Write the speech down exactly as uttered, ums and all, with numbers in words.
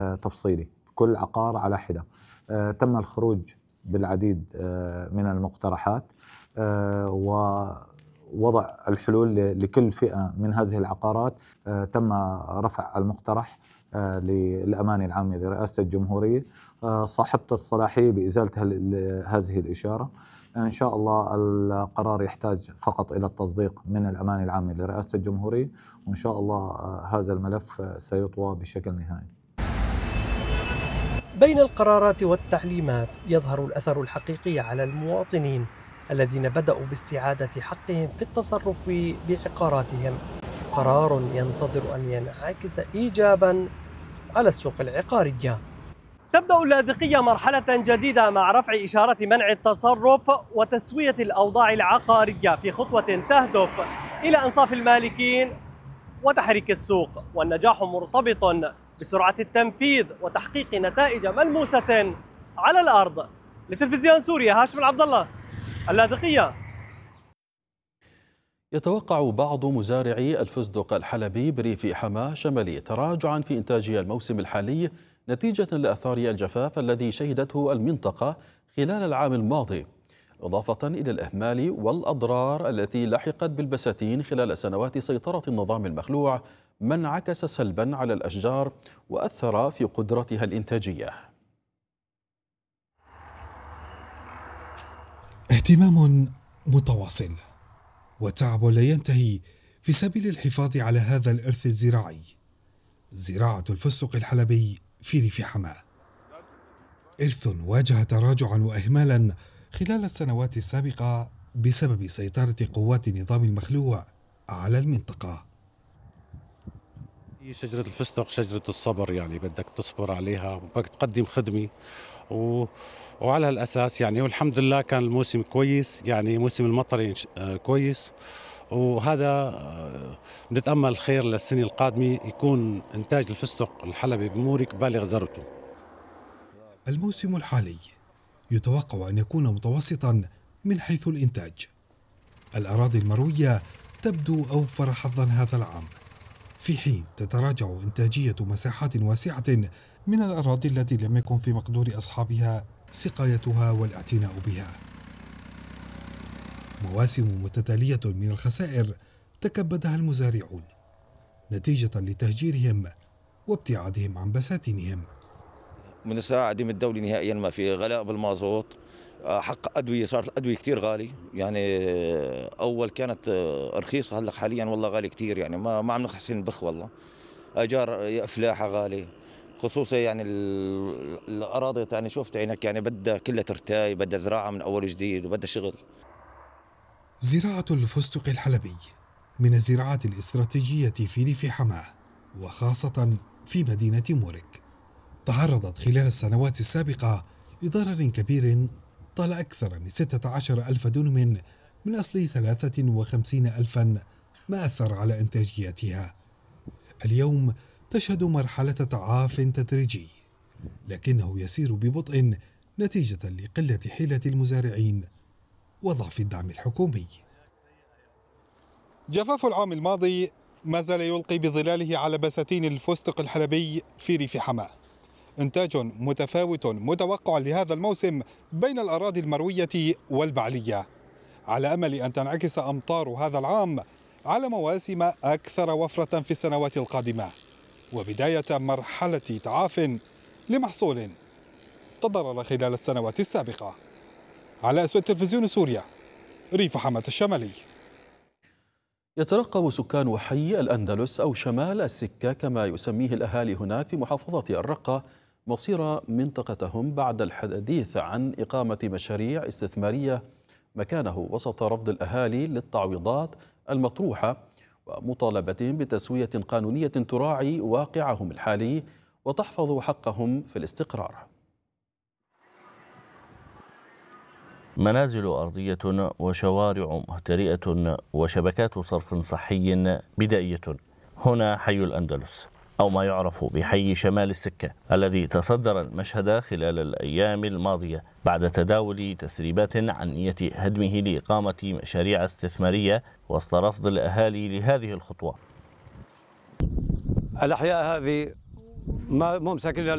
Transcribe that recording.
تفصيلي كل عقار على حدة. تم الخروج بالعديد من المقترحات ووضع الحلول لكل فئة من هذه العقارات. تم رفع المقترح للأمانة العامة لرئاسة الجمهورية، صاحبة الصلاحية بإزالة هذه الإشارة. إن شاء الله القرار يحتاج فقط إلى التصديق من الأمانة العامة لرئاسة الجمهورية، وإن شاء الله هذا الملف سيطوى بشكل نهائي. بين القرارات والتعليمات يظهر الأثر الحقيقي على المواطنين الذين بدأوا باستعادة حقهم في التصرف بعقاراتهم، قرار ينتظر أن ينعكس إيجابا على السوق العقارية. تبدأ اللاذقية مرحلة جديدة مع رفع إشارة منع التصرف وتسوية الأوضاع العقارية في خطوة تهدف إلى إنصاف المالكين وتحريك السوق، والنجاح مرتبط بسرعة التنفيذ وتحقيق نتائج ملموسة على الأرض. لتلفزيون سوريا، هاشم العبد الله، اللاذقية. يتوقع بعض مزارعي الفستق الحلبي بريف حماة شمالي تراجعا في إنتاج الموسم الحالي نتيجة لآثار الجفاف الذي شهدته المنطقة خلال العام الماضي، إضافة إلى الإهمال والأضرار التي لحقت بالبساتين خلال سنوات سيطرة النظام المخلوع، ما انعكس سلبا على الأشجار وأثر في قدرتها الإنتاجية. اهتمام متواصل وتعب لا ينتهي في سبيل الحفاظ على هذا الإرث الزراعي، زراعة الفستق الحلبي في ريف حماة. إرث واجه تراجعا وإهمالا خلال السنوات السابقة بسبب سيطرة قوات النظام المخلوع على المنطقة. شجرة الفستق شجرة الصبر، يعني بدك تصبر عليها وبدك تقدم خدمة و... وعلى هالأساس يعني، والحمد لله كان الموسم كويس، يعني موسم المطر كويس، وهذا بنتأمل خير للسنة القادمة يكون إنتاج الفستق الحلبي بمورك بالغ ذروته. الموسم الحالي يتوقع أن يكون متوسطا من حيث الإنتاج. الأراضي المروية تبدو أوفر حظا هذا العام، في حين تتراجع إنتاجية مساحات واسعة من الأراضي التي لم يكن في مقدور أصحابها سقايتها والاعتناء بها. مواسم متتالية من الخسائر تكبدها المزارعون نتيجة لتهجيرهم وابتعادهم عن بساتينهم. من الساعة عدم الدولة نهائيا، ما في غلاء بالمازوت، حق أدوية، صارت الأدوية كتير غالي، يعني أول كانت رخيصة، هلا حاليا والله غالي كتير، يعني ما ما عم نحسن البخ والله. أجار فلاحة غالي، خصوصا يعني الأراضي، يعني شفت عينك يعني بدها كلها ترتاي، بدها زراعة من أول جديد وبدها شغل. زراعة الفستق الحلبي من الزراعات الاستراتيجية في ريف حماة، وخاصة في مدينة مورك، تعرضت خلال السنوات السابقة لضرر كبير طال أكثر من ستة عشر ألف دنم من أصل ثلاثة وخمسين ألفا، ما أثر على إنتاجيتها. اليوم تشهد مرحلة تعاف تدريجي، لكنه يسير ببطء نتيجة لقلة حيلة المزارعين وضعف الدعم الحكومي. جفاف العام الماضي ما زال يلقي بظلاله على بساتين الفستق الحلبي في ريف حماة. إنتاج متفاوت متوقع لهذا الموسم بين الأراضي المروية والبعلية، على أمل أن تنعكس أمطار هذا العام على مواسم أكثر وفرة في السنوات القادمة، وبداية مرحلة تعاف لمحصول تضرر خلال السنوات السابقة. على أسود تلفزيون سوريا، ريف حماة الشمالي. يترقب سكان حي الأندلس أو شمال السكة كما يسميه الأهالي هناك في محافظة الرقة مصير منطقتهم بعد الحديث عن إقامة مشاريع استثمارية مكانه، وسط رفض الأهالي للتعويضات المطروحة ومطالبتهم بتسوية قانونية تراعي واقعهم الحالي وتحفظ حقهم في الاستقرار. منازل أرضية وشوارع مهترئة وشبكات صرف صحي بدائية. هنا حي الأندلس أو ما يعرف بحي شمال السكة، الذي تصدر المشهد خلال الأيام الماضية بعد تداول تسريبات عن نية هدمه لإقامة مشاريع استثمارية، وسط رفض الأهالي لهذه الخطوة. الأحياء هذه ما مو مساكن